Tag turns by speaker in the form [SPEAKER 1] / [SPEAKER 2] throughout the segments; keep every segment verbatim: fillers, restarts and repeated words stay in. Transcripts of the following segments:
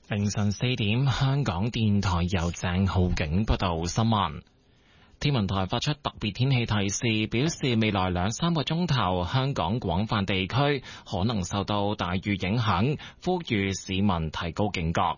[SPEAKER 1] 凌晨四點，香港電台由鄭浩景報道新聞。天文台發出特別天氣提示，表示未來兩三個鐘頭，香港廣泛地區可能受到大雨影響，呼籲市民提高警覺。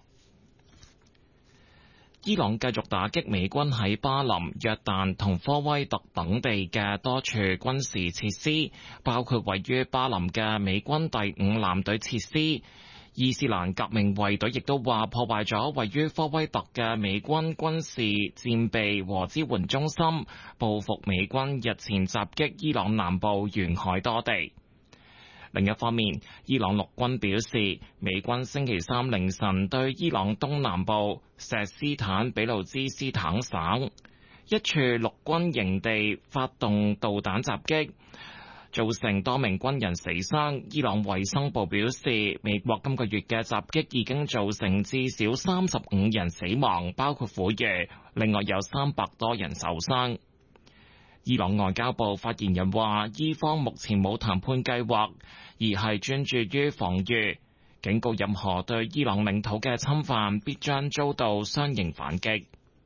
[SPEAKER 1] 伊朗繼續打擊美軍喺巴林、約旦同科威特等地嘅多處軍事設施，包括位於巴林嘅美軍第五艦隊設施。伊斯蘭革命衛隊亦都話破壞咗位於科威特嘅美軍軍事戰備和支援中心，報復美軍日前襲擊伊朗南部沿海多地。另一方面，伊朗陸軍表示，美軍星期三凌晨對伊朗東南部錫斯坦比路茲斯坦省一處陸軍營地發動導彈襲擊，造成多名軍人死傷。伊朗衛生部表示，美國今個月嘅襲擊已經造成至少三十五人死亡，包括婦孺，另外有三百多人受傷。伊朗外交部發言人話，伊方目前冇談判計劃，而係專注於防禦，警告任何對伊朗領土嘅侵犯必將遭到相應反擊。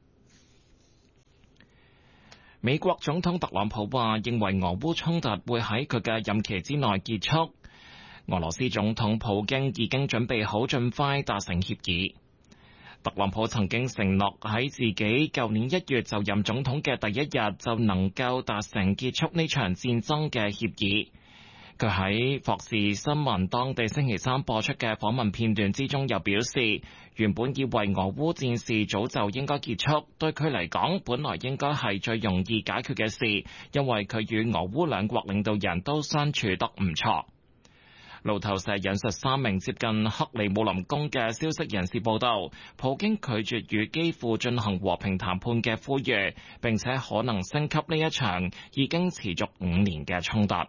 [SPEAKER 1] 美國總統特朗普話，認為俄烏衝突會喺佢嘅任期之內結束。俄羅斯總統普京已經準備好盡快達成協議。特朗普曾經承諾喺自己舊年一月就任總統嘅第一日就能夠達成結束呢場戰爭嘅協議。佢喺霍士新聞當地星期三播出嘅訪問片段之中又表示，原本以為俄烏戰事早就應該結束，對佢嚟講本來應該係最容易解決嘅事，因為佢與俄烏兩國領導人都相處得唔錯。路透社引述三名接近克里姆林宮嘅消息人士報道，普京拒絕與基輔進行和平談判嘅呼籲，並且可能升級呢一場已經持續五年嘅衝突。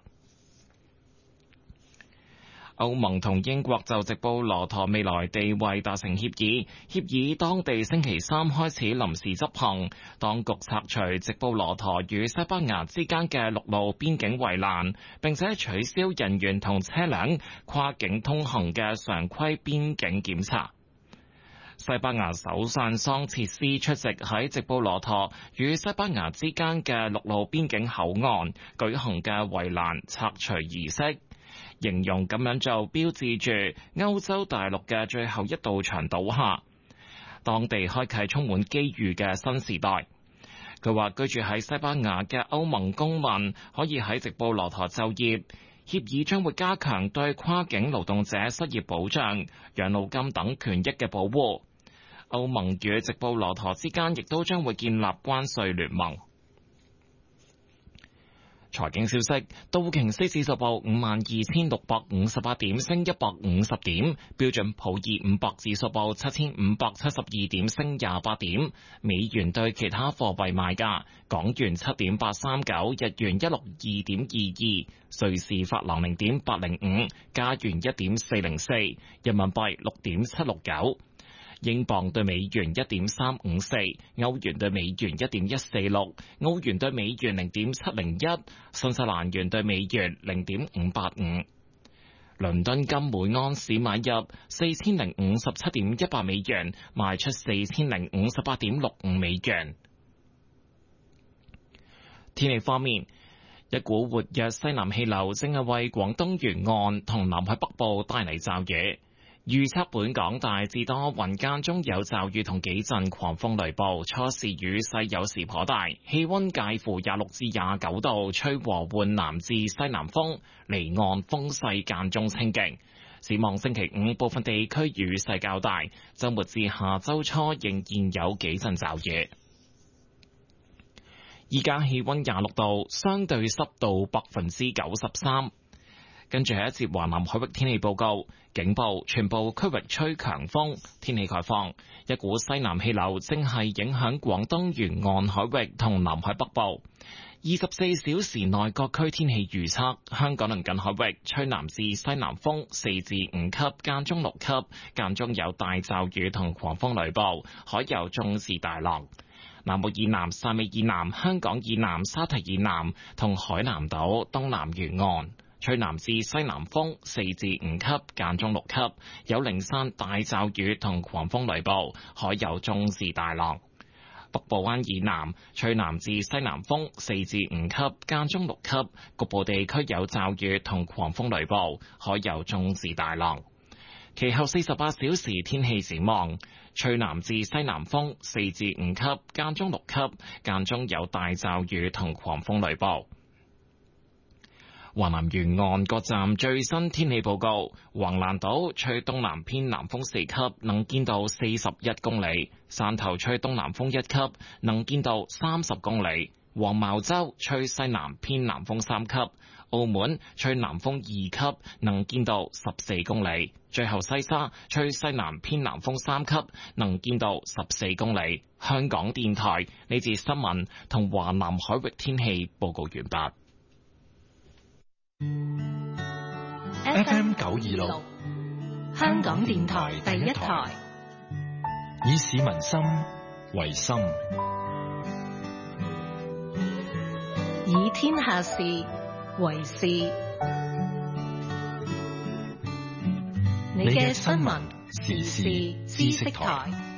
[SPEAKER 1] 歐盟同英國就直布羅陀未來地位達成協議，協議當地星期三開始臨時執行。當局拆除直布羅陀與西班牙之間嘅陸路邊境圍欄，並且取消人員同車輛跨境通行嘅常規邊境檢查。西班牙首相桑切斯出席喺直布羅陀與西班牙之間嘅陸路邊境口岸舉行嘅圍欄拆除儀式，形容咁樣做標誌住歐洲大陸嘅最後一道牆倒下，當地開啟充滿機遇嘅新時代。佢話居住喺西班牙嘅歐盟公民可以喺直布羅陀就業，協議將會加強對跨境勞動者失業保障、養老金等權益嘅保護。歐盟與直布羅陀之間亦都將會建立關稅聯盟。財經消息，道瓊斯指數報五萬二千六百五十八點，升一百五十點；標準普爾五百指數報七千五百七十二點，升廿八點。美元對其他貨幣賣價：港元七點八三九，日元一六二點二二，瑞士法郎零點八零五，加元一點四零四，人民幣六點七六九。英鎊對美元一點三五四，歐元對美元一點一四六，澳元對美元零點七零一，新西蘭元對美元零點五八五。倫敦金每安士買入四千零五十七點一八美元，賣出四千零五十八點六五美元。天氣方面，一股活躍西南氣流正係為廣東沿岸同南海北部帶嚟驟雨。預測本港大致多雲，間中有驟雨同幾陣狂風雷暴，初時雨勢有時頗大，氣溫介乎廿六至廿九度，吹和緩南至西南風，離岸風勢間中清勁。展望星期五部分地區雨勢較大，周末至下周初仍然有幾陣驟雨。依家氣溫廿六度，相對濕度百分之九十三。跟住係一節華南海域天氣報告，警報，全部區域吹強風，天氣概況，一股西南氣流正係影響廣東沿岸海域同南海北部。二十四小時內各區天氣預測，香港鄰近海域吹南至西南風四至五級，間中六級，間中有大驟雨同狂風雷暴，海有中至大浪。南部以南、汕尾以南、香港以南、沙堤以南同海南島東南沿岸吹南至西南風四至五級，間中六級，有零散大驟雨同狂風雷暴，海有中至大浪。北部灣以南吹南至西南風四至五級，間中六級，局部地區有驟雨同狂風雷暴，海有中至大浪。其後四十八小時天氣展望，吹南至西南風四至五級，間中六級，間中有大驟雨同狂風雷暴。華南沿岸各站最新天氣報告：橫瀾島吹東南偏南風四級，能見度四十一公里；汕頭吹東南風一級，能見度三十公里；黃茅洲吹西南偏南風三級；澳門吹南風二級，能見度十四公里；最後西沙吹西南偏南風三級，能見度十四公里。香港電台呢節新聞同華南海域天氣報告完畢。
[SPEAKER 2] F M 九二六，香港電台第一台，以市民心為心，
[SPEAKER 3] 以天下事為事。你嘅新聞時事知識台。